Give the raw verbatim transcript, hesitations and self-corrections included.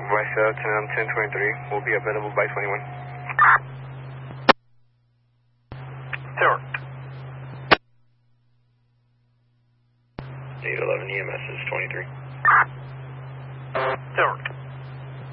Vice Lieutenant ten twenty-three will be available by twenty-one. Tower. eight eleven E M S is twenty-three. Tower.